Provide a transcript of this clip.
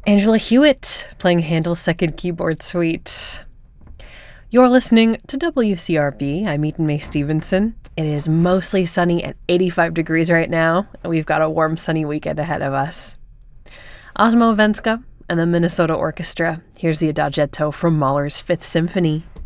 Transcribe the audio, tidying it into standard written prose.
Angela Hewitt playing Handel's Second Keyboard Suite. You're listening to WCRB. I'm Eaton May Stevenson. It is mostly sunny at 85 degrees right now, and we've got a warm, sunny weekend ahead of us. Osmo Venska and the Minnesota Orchestra. Here's the Adagietto from Mahler's Fifth Symphony.